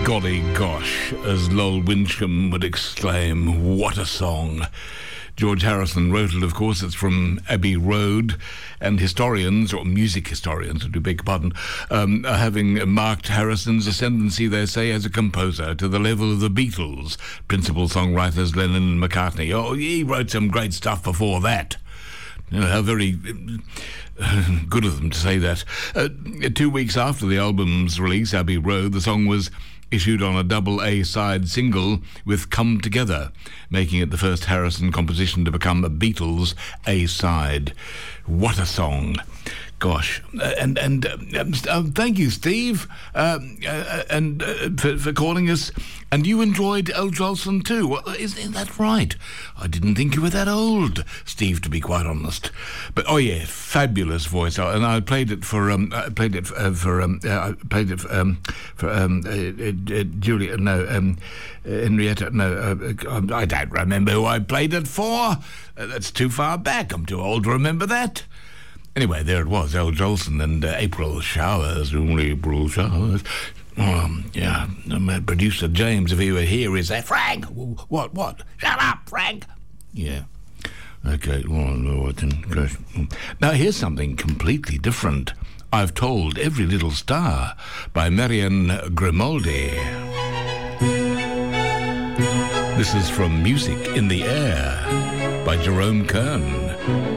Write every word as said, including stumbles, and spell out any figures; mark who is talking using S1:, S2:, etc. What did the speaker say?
S1: Golly gosh, as Lowell Winchcombe would exclaim, what a song. George Harrison wrote it, of course. It's from Abbey Road, and historians, or music historians, I do beg your pardon, um, are having marked Harrison's ascendancy, they say, as a composer to the level of the Beatles, principal songwriters Lennon and McCartney. Oh, he wrote some great stuff before that. You know, how very uh, good of them to say that. Uh, two weeks after the album's release, Abbey Road, the song was issued on a double A-side single with Come Together, making it the first Harrison composition to become a Beatles A-side. What a song. Gosh. Uh, and and um, uh, thank you, Steve, um, uh, and uh, for, for calling us. And you enjoyed El Jolson too. Well, is, is that right? I didn't think you were that old, Steve, to be quite honest. But oh yeah, fabulous voice. And I played it for um, I played it for, uh, for um, uh, I played it for, um, for um, uh, uh, uh, Julia. No, um, uh, Henrietta. No, uh, uh, I don't remember who I played it for. Uh, that's too far back. I'm too old to remember that. Anyway, there it was, El Jolson and uh, April Showers, only April Showers. Um, yeah, my producer James, if he were here, is that Frank? What, what? Shut up, Frank! Yeah. Okay, well, I can... Now, here's something completely different. I've Told Every Little Star by Marianne Grimaldi. This is from Music in the Air by Jerome Kern.